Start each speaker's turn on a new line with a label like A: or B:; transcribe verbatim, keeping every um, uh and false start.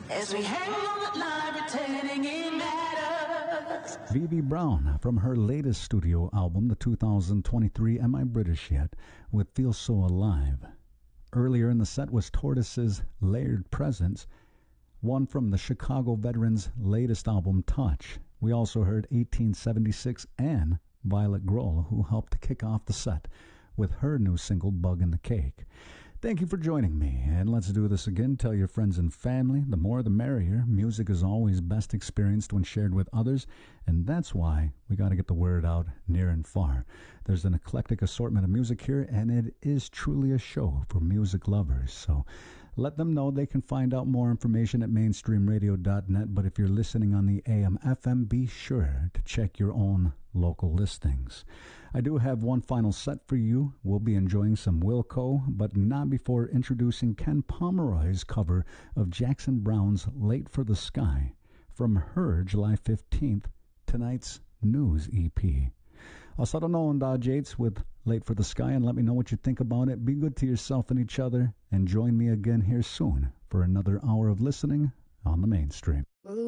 A: As we hang on the line, pretending it matters.
B: Vivi Brown from her latest studio album, the two thousand twenty-three Am I British Yet, with Feel So Alive. Earlier in the set was Tortoise's Layered Presence, one from the Chicago veterans' latest album, Touch. We also heard eighteen seventy-six and Violet Grohl, who helped to kick off the set with her new single, Bug in the Cake. Thank you for joining me, and let's do this again. Tell your friends and family. The more the merrier. Music is always best experienced when shared with others, and that's why we got to get the word out near and far. There's an eclectic assortment of music here, and it is truly a show for music lovers. So let them know they can find out more information at mainstream radio dot net, but if you're listening on the A M F M, be sure to check your own local listings. I do have one final set for you. We'll be enjoying some Wilco, but not before introducing Ken Pomeroy's cover of Jackson Browne's Late for the Sky from her July fifteenth, tonight's News E P. Also, don't know on Dodge Yates with Late for the Sky, and let me know what you think about it. Be good to yourself and each other, and join me again here soon for another hour of listening on the Mainstream.
A: Ooh.